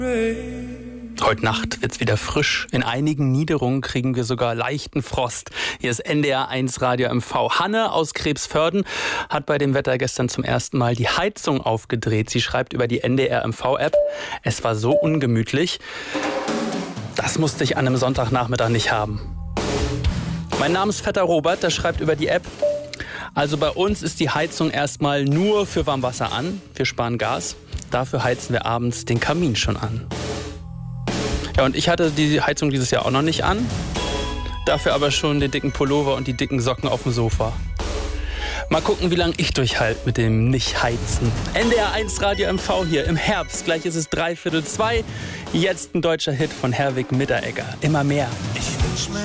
Heute Nacht wird's wieder frisch. In einigen Niederungen kriegen wir sogar leichten Frost. Hier ist NDR 1 Radio MV. Hanne aus Krebsförden hat bei dem Wetter gestern zum ersten Mal die Heizung aufgedreht. Sie schreibt über die NDR MV-App: Es war so ungemütlich. Das musste ich an einem Sonntagnachmittag nicht haben. Mein Name ist Vetter Robert, der schreibt über die App: Also bei uns ist die Heizung erstmal nur für Warmwasser an. Wir sparen Gas. Dafür heizen wir abends den Kamin schon an. Ja, und ich hatte die Heizung dieses Jahr auch noch nicht an. Dafür aber schon den dicken Pullover und die dicken Socken auf dem Sofa. Mal gucken, wie lange ich durchhalte mit dem Nicht-Heizen. NDR 1 Radio MV hier im Herbst. Gleich ist es 3:45. Jetzt ein deutscher Hit von Herwig Mitteregger. Immer mehr.